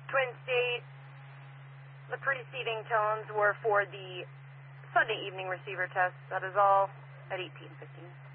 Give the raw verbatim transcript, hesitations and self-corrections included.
Twin State, the preceding tones were for the Sunday evening receiver test. That is all at eighteen fifteen.